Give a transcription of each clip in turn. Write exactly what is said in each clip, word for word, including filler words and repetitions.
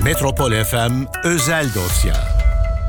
Metropol F M özel dosya.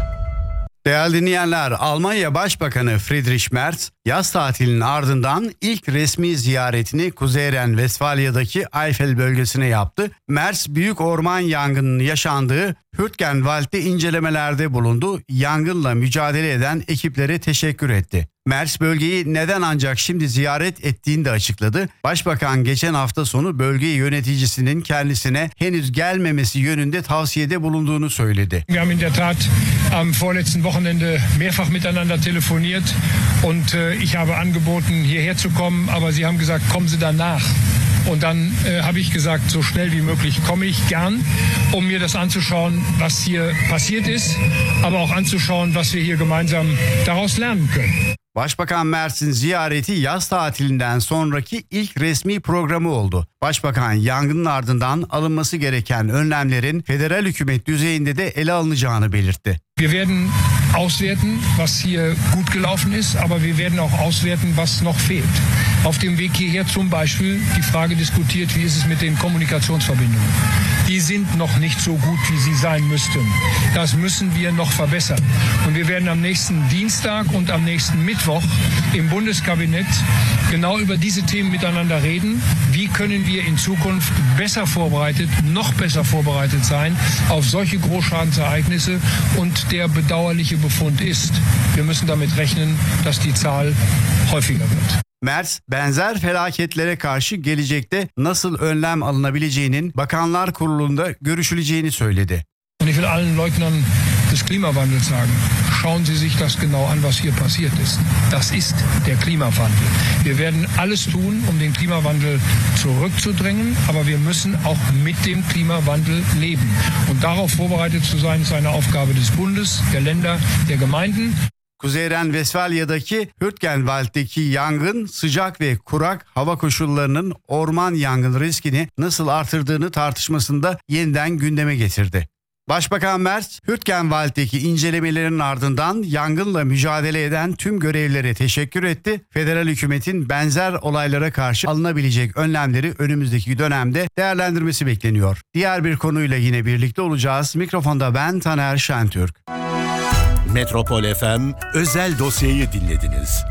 Değerli dinleyenler, Almanya Başbakanı Friedrich Merz yaz tatilinin ardından ilk resmi ziyaretini Kuzey Ren-Vesfalya'daki Eifel bölgesine yaptı. Merz büyük orman yangınının yaşandığı Hürtgenwald'de incelemelerde bulundu. Yangınla mücadele eden ekiplere teşekkür etti. Merz bölgeyi neden ancak şimdi ziyaret ettiğini de açıkladı. Başbakan geçen hafta sonu bölge yöneticisinin kendisine henüz gelmemesi yönünde tavsiyede bulunduğunu söyledi. Wir haben in der Tat am vorletzten Wochenende mehrfach miteinander telefoniert und äh, ich habe angeboten, hierher zu kommen, aber Sie haben gesagt, kommen Sie danach. Und dann äh, habe ich gesagt, so schnell wie möglich komme ich gern, um mir das anzuschauen, was hier passiert ist, aber auch anzuschauen, was wir hier gemeinsam daraus lernen können. Başbakan Merz'in ziyareti yaz tatilinden sonraki ilk resmi programı oldu. Başbakan yangının ardından alınması gereken önlemlerin federal hükümet düzeyinde de ele alınacağını belirtti. Wir werden auswerten, was hier gut gelaufen ist, aber wir werden auch auswerten, was noch fehlt. Auf dem Weg hierher zum Beispiel die Frage diskutiert, wie ist es mit den Kommunikationsverbindungen. Die sind noch nicht so gut, wie sie sein müssten. Das müssen wir noch verbessern. Und wir werden am nächsten Dienstag und am nächsten Mittwoch im Bundeskabinett genau über diese Themen miteinander reden. Wie können wir in Zukunft besser vorbereitet, noch besser vorbereitet sein auf solche Großschadensereignisse? Und der bedauerliche Befund ist, wir müssen damit rechnen, dass die Zahl häufiger wird. Merz, benzer felaketlere karşı gelecekte nasıl önlem alınabileceğinin Bakanlar Kurulu'nda görüşüleceğini söyledi. Und ich will allen Leugnern des Klimawandels sagen, schauen Sie sich das genau an, was hier passiert ist. Das ist der Klimawandel. Wir werden alles tun, um den Klimawandel zurückzudrängen, aber wir müssen auch mit dem Klimawandel leben. Und darauf vorbereitet zu sein, ist eine Aufgabe des Bundes, der Länder, der Gemeinden. Kuzey Ren-Vesfalya'daki Hürtgenwald'deki yangın sıcak ve kurak hava koşullarının orman yangın riskini nasıl artırdığını tartışmasında yeniden gündeme getirdi. Başbakan Merz, Hürtgenwald'deki incelemelerin ardından yangınla mücadele eden tüm görevlilere teşekkür etti. Federal hükümetin benzer olaylara karşı alınabilecek önlemleri önümüzdeki dönemde değerlendirmesi bekleniyor. Diğer bir konuyla yine birlikte olacağız. Mikrofonda ben Taner Şentürk. Metropol F M özel dosyayı dinlediniz.